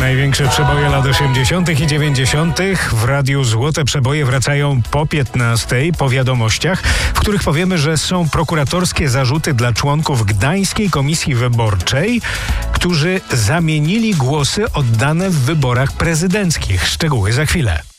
Największe przeboje lat 80. i 90. w Radiu Złote Przeboje wracają po 15 po wiadomościach, w których powiemy, że są prokuratorskie zarzuty dla członków Gdańskiej Komisji Wyborczej, którzy zamienili głosy oddane w wyborach prezydenckich. Szczegóły za chwilę.